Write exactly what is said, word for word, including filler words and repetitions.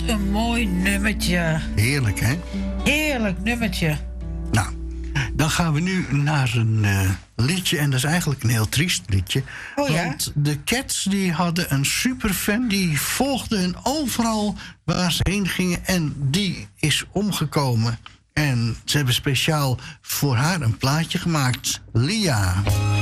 een mooi nummertje. Heerlijk, hè? Heerlijk nummertje. Nou, dan gaan we nu naar een uh, liedje. En dat is eigenlijk een heel triest liedje. Oh ja? Want de Cats die hadden een superfan. Die volgde hen overal waar ze heen gingen. En die is omgekomen. En ze hebben speciaal voor haar een plaatje gemaakt. Lia.